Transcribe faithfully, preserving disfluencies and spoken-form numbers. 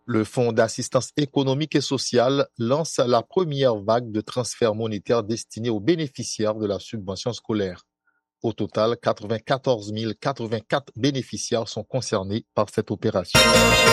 Le Fonds d'assistance économique et sociale lance la première vague de transferts monétaires destinés aux bénéficiaires de la subvention scolaire. Au total, quatre-vingt-quatorze mille quatre-vingt-quatre bénéficiaires sont concernés par cette opération.